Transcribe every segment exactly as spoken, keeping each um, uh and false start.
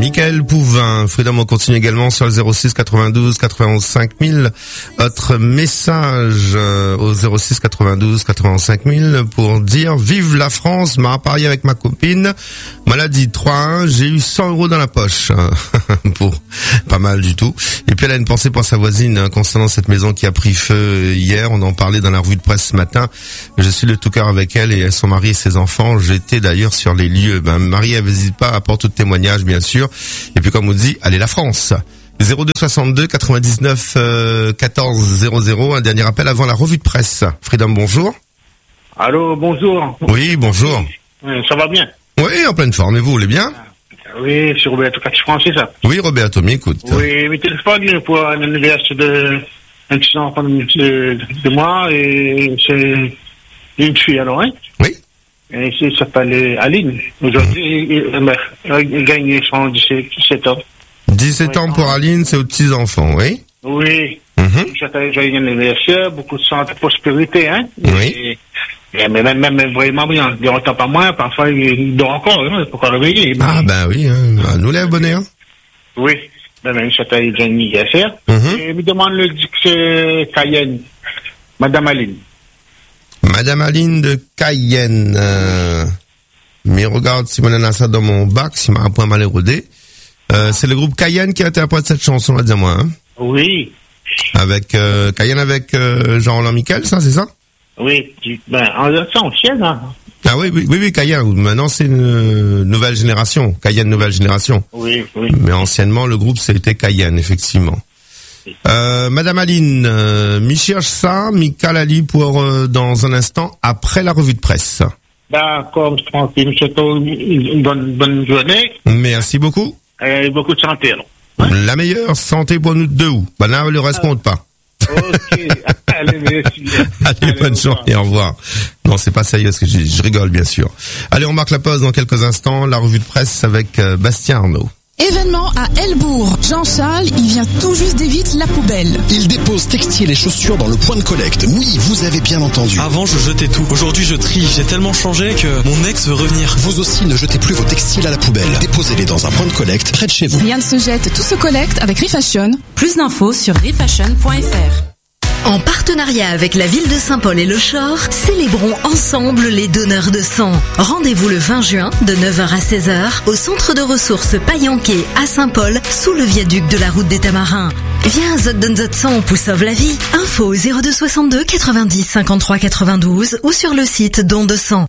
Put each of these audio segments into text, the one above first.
Michael Pouvin, Freedom, on continue également sur le zéro six quatre-vingt-douze quatre-vingt-onze cinq mille. Autre message euh, au zéro six quatre-vingt-douze quatre-vingt-onze cinq mille pour dire vive la France, m'a parié avec ma copine, maladie trois un, j'ai eu cent euros dans la poche. Pour pas mal du tout. Et puis elle a une pensée pour sa voisine concernant cette maison qui a pris feu hier. On en parlait dans la revue de presse ce matin. Je suis de tout cœur avec elle et son mari et ses enfants. J'étais d'ailleurs sur les lieux. Ben, Marie, elle n'hésite pas à apporter tout témoignage, bien sûr. Et puis comme on dit, allez la France. zéro deux soixante-deux quatre-vingt-dix-neuf quatorze zéro zéro. Un dernier appel avant la revue de presse. Freedom, bonjour. Allô, bonjour. Oui, bonjour. Oui, ça va bien? Oui, en pleine forme. Et vous, vous allez bien? Oui, c'est Roberto Catchfran, c'est ça? Oui, Roberto, m'écoute. Oui, mais téléphone pour un anniversaire de un petit enfant de, de, de moi et c'est une fille alors, hein? Oui. Et il s'appelle Aline. Aujourd'hui, mmh. il, il gagne son dix-sept ans. dix-sept ans pour Aline, c'est aux petits-enfants, oui? Oui. Mm-hmm. Joyeux anniversaire, beaucoup de santé, prospérité, hein? Oui. Et, et mais même, même vraiment bien. Il ne dort pas moins, parfois il dort encore, hein, il faut encore réveiller. Ah, ben oui, hein. À nous les bonheur. Oui. Ben, même, c'était un anniversaire. Mm-hmm. Et il me demande le dit que c'est Cayenne. Madame Aline. Madame Aline de Cayenne. Euh, mais regarde si on a ça dans mon bac, si m'a un point mal érodé. Euh, c'est le groupe Cayenne qui interprète cette chanson, dis-moi, hein? Oui. Avec, euh, Cayenne avec, euh, Jean-Roland Miquel, ça, c'est ça? Oui. Ben, en c'est ancienne, hein. Ah oui, oui, oui, oui, Cayenne. Maintenant, c'est une nouvelle génération. Cayenne, nouvelle génération. Oui, oui. Mais anciennement, le groupe, c'était Cayenne, effectivement. Euh, Madame Aline, euh, m'y cherche ça, m'y calali pour, euh, dans un instant, après la revue de presse. D'accord, tranquille. Je te souhaite une bonne, bonne journée. Merci beaucoup. Et beaucoup de santé, alors. Hein? La meilleure santé pour nous deux. Ben là, le reste compte pas. Ok. Allez, merci. Allez, Allez, bonne journée, au revoir. Non, c'est pas sérieux, parce que je, je rigole, bien sûr. Allez, on marque la pause dans quelques instants. La revue de presse avec euh, Bastien Arnaud. Événement à Helbourg. Jean-Charles, il vient tout juste d'éviter la poubelle. Il dépose textiles et chaussures dans le point de collecte. Oui, vous avez bien entendu. Avant, je jetais tout. Aujourd'hui, je trie. J'ai tellement changé que mon ex veut revenir. Vous aussi, ne jetez plus vos textiles à la poubelle. Déposez-les dans un point de collecte près de chez vous. Rien ne se jette, tout se collecte avec Refashion. Plus d'infos sur refashion point f r. En partenariat avec la ville de Saint-Paul et le Chor, célébrons ensemble les donneurs de sang. Rendez-vous le vingt juin de neuf heures à seize heures au centre de ressources Payanquet à Saint-Paul sous le viaduc de la route des Tamarins. Viens zot donne zot sang pour sauve la vie. Info au zéro deux soixante-deux quatre-vingt-dix cinquante-trois quatre-vingt-douze ou sur le site don de sang.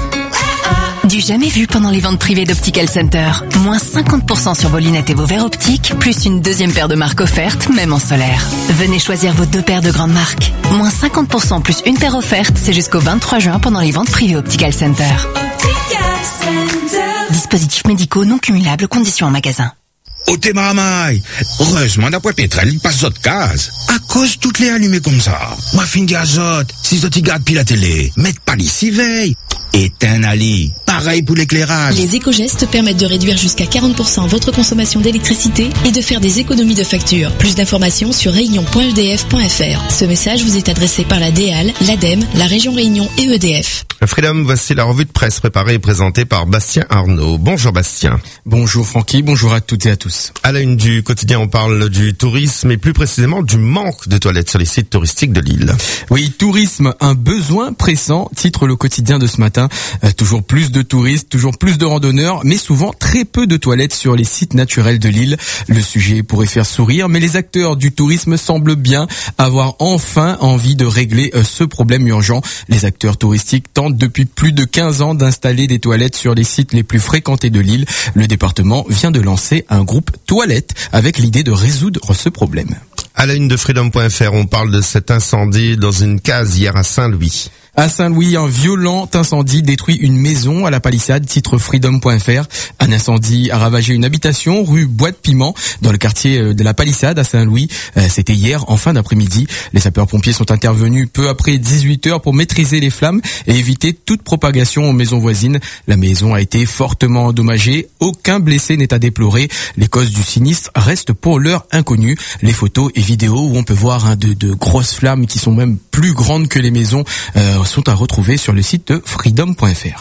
Du jamais vu pendant les ventes privées d'Optical Center. Moins cinquante pour cent sur vos lunettes et vos verres optiques, plus une deuxième paire de marques offerte, même en solaire. Venez choisir vos deux paires de grandes marques. Moins cinquante pour cent plus une paire offerte, c'est jusqu'au vingt-trois juin pendant les ventes privées Optical Center. Optical Center. Dispositifs médicaux non cumulables, conditions en magasin. Au Témaramai, heureusement d'après pétrole, il passe d'autres cases. À cause toutes les allumées comme ça. Moi, fin d'azote, si vous regardez puis la télé, mettez pas les six veilles. Éteins Ali. Pareil pour l'éclairage. Les éco-gestes permettent de réduire jusqu'à quarante pour cent votre consommation d'électricité et de faire des économies de facture. Plus d'informations sur réunion point e d f point f r. Ce message vous est adressé par la D A L, l'ADEME, la région Réunion et E D F. Freedom, voici la revue de presse préparée et présentée par Bastien Arnaud. Bonjour Bastien. Bonjour Francky, bonjour à toutes et à tous. À la une du quotidien, on parle du tourisme et plus précisément du manque de toilettes sur les sites touristiques de l'île. Oui, tourisme, un besoin pressant, titre le quotidien de ce matin. Euh, toujours plus de touristes, toujours plus de randonneurs, mais souvent très peu de toilettes sur les sites naturels de l'île. Le sujet pourrait faire sourire, mais les acteurs du tourisme semblent bien avoir enfin envie de régler euh, ce problème urgent. Les acteurs touristiques tentent depuis plus de quinze ans d'installer des toilettes sur les sites les plus fréquentés de l'île. Le département vient de lancer un groupe toilettes avec l'idée de résoudre ce problème. À la une de freedom point f r, on parle de cet incendie dans une case hier à Saint-Louis. À Saint-Louis, un violent incendie détruit une maison à la palissade, titre freedom point f r. Un incendie a ravagé une habitation rue Bois de Piment dans le quartier de la palissade à Saint-Louis. C'était hier en fin d'après-midi. Les sapeurs-pompiers sont intervenus peu après dix-huit heures pour maîtriser les flammes et éviter toute propagation aux maisons voisines. La maison a été fortement endommagée. Aucun blessé n'est à déplorer. Les causes du sinistre restent pour l'heure inconnues. Les photos et vidéos où on peut voir hein, de, de grosses flammes qui sont même plus grandes que les maisons euh, sont à retrouver sur le site de freedom point f r.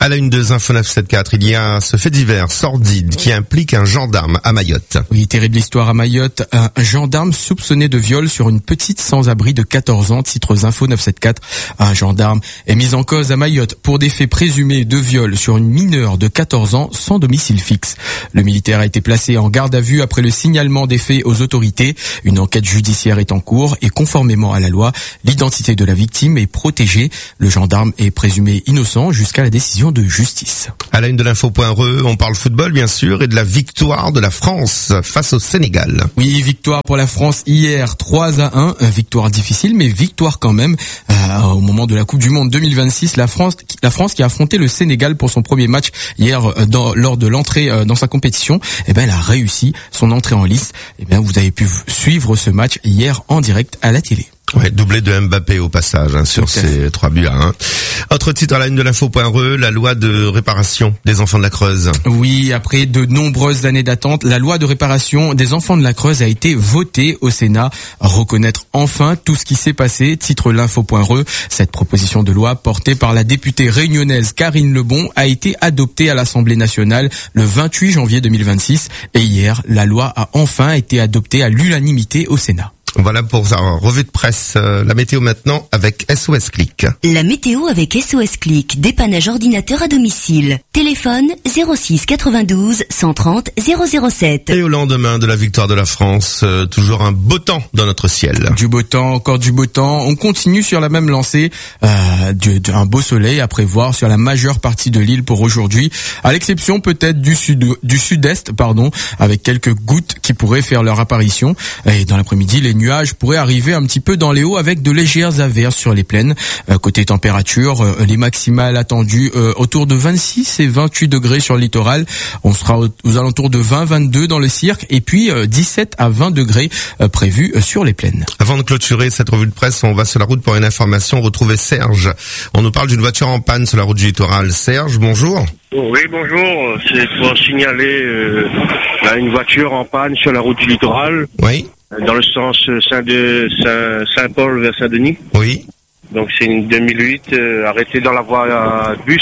À la une de Info neuf cent soixante-quatorze, il y a ce fait divers sordide qui implique un gendarme à Mayotte. Oui, terrible histoire à Mayotte. Un gendarme soupçonné de viol sur une petite sans-abri de quatorze ans, titre Info neuf cent soixante-quatorze. Un gendarme est mis en cause à Mayotte pour des faits présumés de viol sur une mineure de quatorze ans sans domicile fixe. Le militaire a été placé en garde à vue après le signalement des faits aux autorités. Une enquête judiciaire est en cours et conformément à la loi, l'identité de la victime est protégée. Le gendarme est présumé innocent jusqu'à la décision de justice. À la une de l'info.re, on parle football bien sûr et de la victoire de la France face au Sénégal. Oui, victoire pour la France hier, trois à un, victoire difficile mais victoire quand même. Euh, au moment de la Coupe du Monde deux mille vingt-six, la France, la France qui a affronté le Sénégal pour son premier match hier dans, lors de l'entrée dans sa compétition, eh ben elle a réussi son entrée en lice. Eh bien vous avez pu suivre ce match hier en direct à la télé. Ouais, doublé de Mbappé au passage hein, sur ces trois buts à un. Autre titre à la une de l'info.re, la loi de réparation des enfants de la Creuse. Oui, après de nombreuses années d'attente, la loi de réparation des enfants de la Creuse a été votée au Sénat. Reconnaître enfin tout ce qui s'est passé, titre l'info.re. Cette proposition de loi portée par la députée réunionnaise Karine Lebon a été adoptée à l'Assemblée nationale le vingt-huit janvier deux mille vingt-six et hier, la loi a enfin été adoptée à l'unanimité au Sénat. Voilà pour sa revue de presse. Euh, la météo maintenant avec S O S Click. La météo avec S O S Click. Dépannage ordinateur à domicile. Téléphone zéro six quatre-vingt-douze cent trente zéro zéro sept. Et au lendemain de la victoire de la France, euh, toujours un beau temps dans notre ciel. Du beau temps, encore du beau temps. On continue sur la même lancée. Euh, du, du, un beau soleil à prévoir sur la majeure partie de l'île pour aujourd'hui. À l'exception peut-être du sud, du sud-est, pardon, avec quelques gouttes qui pourraient faire leur apparition. Et dans l'après-midi, les nuages pourraient arriver un petit peu dans les hauts avec de légères averses sur les plaines. Euh, côté température, euh, les maximales attendues euh, autour de vingt-six et vingt-huit degrés sur le littoral. On sera aux, aux alentours de vingt à vingt-deux dans le cirque et puis euh, dix-sept à vingt degrés euh, prévus euh, sur les plaines. Avant de clôturer cette revue de presse, on va sur la route pour une information. Retrouver Serge. On nous parle d'une voiture en panne sur la route du littoral. Serge, bonjour. Oui, bonjour. C'est pour signaler euh, là, une voiture en panne sur la route du littoral. Oui. Dans le sens Saint-de, Saint, Saint-Paul vers Saint-Denis. Oui. Donc c'est une deux mille huit euh, arrêtée dans la voie euh, bus.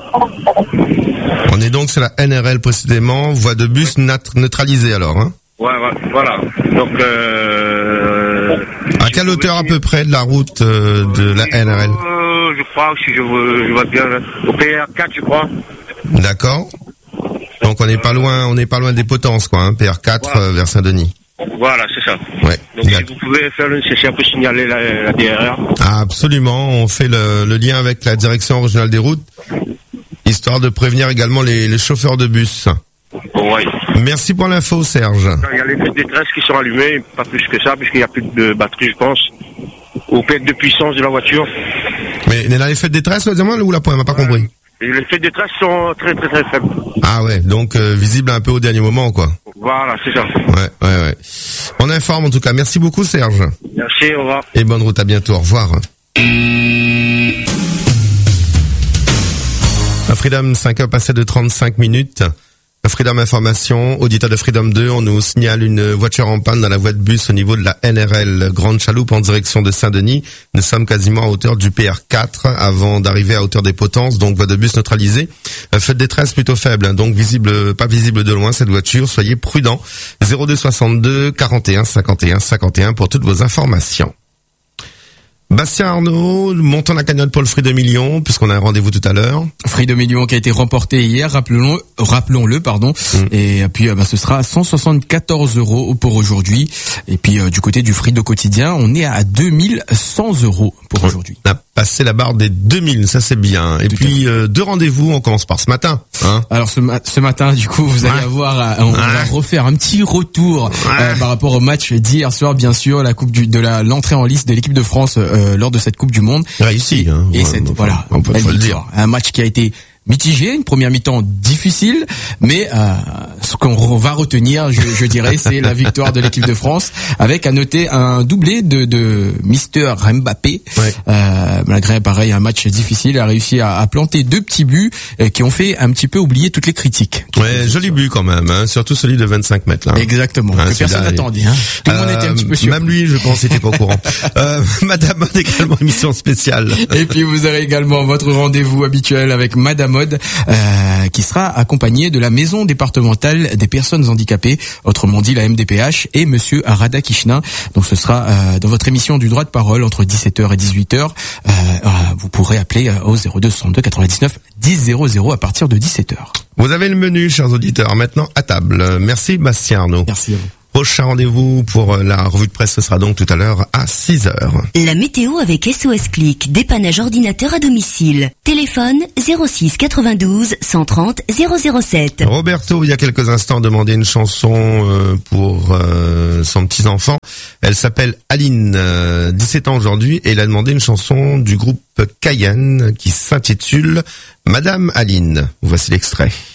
On est donc sur la N R L précisément, voie de bus nat- neutralisée alors. Hein. Ouais, ouais, voilà. Donc euh, à quelle hauteur à peu près de la route euh, de la N R L? euh, Je crois, si je, je vois bien, au P R quatre, je crois. D'accord. Donc on n'est pas loin, on n'est pas loin des potences quoi, hein, P R quatre voilà. euh, vers Saint-Denis. Voilà, c'est ça. Ouais. Donc si vous pouvez faire le nécessaire pour signaler la, la D R R. Ah, absolument, on fait le, le lien avec la direction régionale des routes, histoire de prévenir également les, les chauffeurs de bus. Ouais. Merci pour l'info, Serge. Il y a les feux de détresse qui sont allumés, pas plus que ça, puisqu'il n'y a plus de batterie, je pense, ou peut-être de puissance de la voiture. Mais là, les feux de détresse, dis-moi, ou la pointe, on m'a pas ouais. compris. Et les feux de détresse sont très très très faibles. Ah ouais, donc euh, visible un peu au dernier moment, quoi. Voilà, c'est ça. Ouais, ouais, ouais. On informe en tout cas. Merci beaucoup, Serge. Merci, au revoir. Et bonne route, à bientôt. Au revoir. À Freedom, cinq heures passées de trente-cinq minutes. Freedom Information, auditeur de Freedom deux, on nous signale une voiture en panne dans la voie de bus au niveau de la N R L Grande Chaloupe en direction de Saint-Denis. Nous sommes quasiment à hauteur du P R quatre avant d'arriver à hauteur des Potences, donc voie de bus neutralisée. Feu de détresse plutôt faible, hein, donc visible, pas visible de loin cette voiture. Soyez prudents. zéro deux soixante-deux quarante et un cinquante et un cinquante et un pour toutes vos informations. Bastien Arnaud, montons la cagnotte pour le Free de Millions, puisqu'on a un rendez-vous tout à l'heure. Free de Millions qui a été remporté hier, rappelons, rappelons-le, pardon. Mmh. Et puis, bah, ce sera cent soixante-quatorze euros pour aujourd'hui. Et puis, euh, du côté du Free de quotidien, on est à deux mille cent euros pour aujourd'hui. On a passé la barre des deux mille, ça c'est bien. Et tout puis, euh, deux rendez-vous, on commence par ce matin. Hein. Alors, ce, ma- ce matin, du coup, vous allez ouais. avoir, on ouais. va refaire un petit retour ouais. euh, par rapport au match d'hier soir, bien sûr, la coupe du, de la, l'entrée en liste de l'équipe de France, euh, lors de cette Coupe du Monde. Réussi, hein. Et ouais, cette, on voilà, on peut le dire. Un match qui a été mitigé, une première mi-temps difficile, mais euh, ce qu'on va retenir, je, je dirais, c'est la victoire de l'équipe de France, avec à noter un doublé de, de Mister Mbappé. Ouais. Euh, malgré pareil un match difficile, il a réussi à, à planter deux petits buts euh, qui ont fait un petit peu oublier toutes les critiques. Ouais, joli but quand même, hein, surtout celui de vingt-cinq mètres là. Exactement. Hein, que personne n'attendait. Hein. Tout le monde euh, était un petit peu surpris. Même lui, je pense, n'était pas au courant. euh, Madame également émission spéciale. Et puis vous aurez également votre rendez-vous habituel avec Madame mode, euh, qui sera accompagné de la maison départementale des personnes handicapées, autrement dit la M D P H, et monsieur Rada Kishna. Donc ce sera euh, dans votre émission du droit de parole entre dix-sept heures et dix-huit heures. Euh, euh, vous pourrez appeler au zéro deux soixante-deux quatre-vingt-dix-neuf dix zéro zéro à partir de dix-sept heures. Vous avez le menu, chers auditeurs, maintenant à table. Merci Bastien Arnaud. Merci à vous. Prochain rendez-vous pour la revue de presse, ce sera donc tout à l'heure à six heures. La météo avec S O S Click, dépannage ordinateur à domicile. Téléphone zéro six quatre-vingt-douze cent trente zéro zéro sept. Roberto, il y a quelques instants, demandait une chanson euh, pour euh, son petit-enfant. Elle s'appelle Aline, euh, dix-sept ans aujourd'hui, et il a demandé une chanson du groupe Cayenne qui s'intitule Madame Aline. Voici l'extrait.